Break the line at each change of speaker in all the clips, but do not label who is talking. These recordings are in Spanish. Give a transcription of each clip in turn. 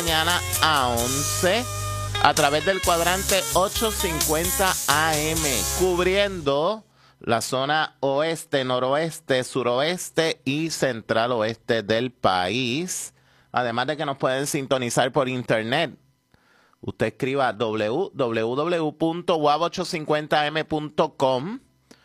mañana a 11 a través del cuadrante 850 AM, cubriendo la zona oeste, noroeste, suroeste y central oeste del país. Además de que nos pueden sintonizar por internet. Usted escriba www.wava850am.com,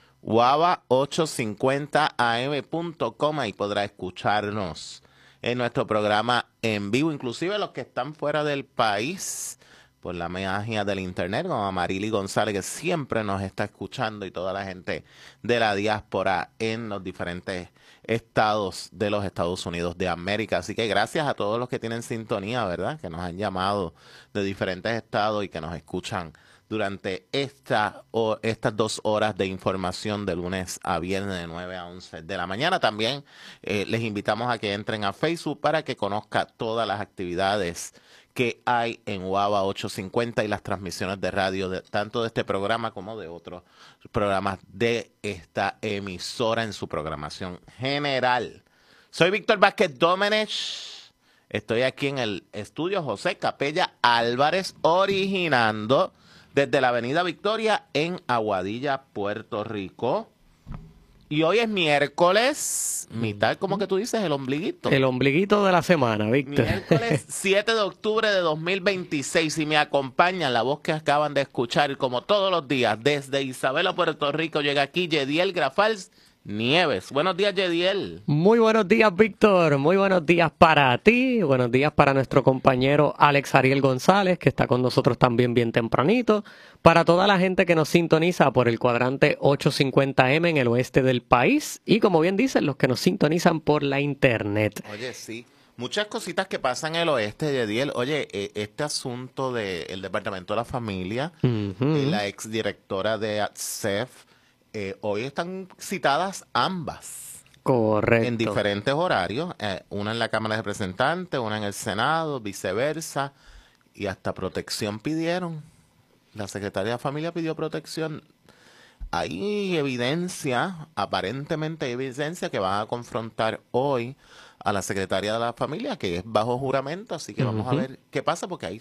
wava850am.com, ahí podrá escucharnos en nuestro programa en vivo, inclusive los que están fuera del país, por la magia del internet, como Amarili González, que siempre nos está escuchando, y toda la gente de la diáspora en los diferentes estados de los Estados Unidos de América. Así que gracias a todos los que tienen sintonía, ¿verdad? Que nos han llamado de diferentes estados y que nos escuchan durante estas 2 horas de información de lunes a viernes de 9 a 11 de la mañana. También les invitamos a que entren a Facebook para que conozca todas las actividades que hay en Wava 850 y las transmisiones de radio, tanto de este programa como de otros programas de esta emisora en su programación general. Soy Víctor Vázquez Domenech. Estoy aquí en el estudio José Capella Álvarez, originando desde la Avenida Victoria en Aguadilla, Puerto Rico. Y hoy es miércoles, mitad, ¿cómo que tú dices? El ombliguito.
El ombliguito de la semana, Víctor.
Miércoles 7 de octubre de 2026. Y me acompaña la voz que acaban de escuchar, como todos los días, desde Isabela, Puerto Rico, llega aquí Yediel Grafals Nieves. Buenos días, Yediel.
Muy buenos días, Víctor. Muy buenos días para ti. Buenos días para nuestro compañero Alex Ariel González, que está con nosotros también bien tempranito. Para toda la gente que nos sintoniza por el cuadrante 850M en el oeste del país. Y como bien dicen, los que nos sintonizan por la internet.
Oye, sí. Muchas cositas que pasan en el oeste, Yediel. Oye, este asunto del Departamento de la Familia, la exdirectora de ATSEF, hoy están citadas ambas.
Correcto.
En diferentes horarios, una en la Cámara de Representantes, una en el Senado, viceversa, y hasta protección pidieron. La Secretaría de Familia pidió protección. Hay evidencia, aparentemente hay evidencia que van a confrontar hoy a la Secretaría de la Familia, que es bajo juramento, así que vamos a ver qué pasa, porque hay